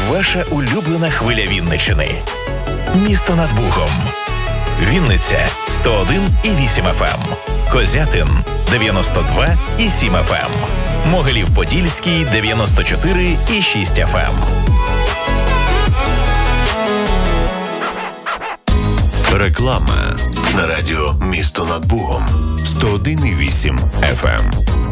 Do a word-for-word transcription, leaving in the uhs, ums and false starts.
Ваша улюблена хвиля Вінниччини. Місто над Богом. Вінниця сто один і вісім еф ем. Козятин дев'яносто два і сім еф ем. Могилів-Подільський дев'яносто чотири і шість еф ем. Реклама на радіо «Місто над Бугом» сто один і вісім еф ем.